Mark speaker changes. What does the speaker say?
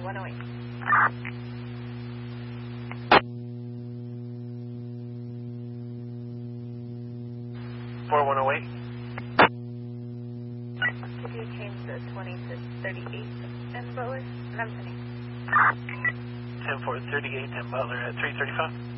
Speaker 1: 108.
Speaker 2: 4108.
Speaker 1: Could you change the 20 to 38 and Butler? I'm sending.
Speaker 2: 10-4, 38 and Butler at 335.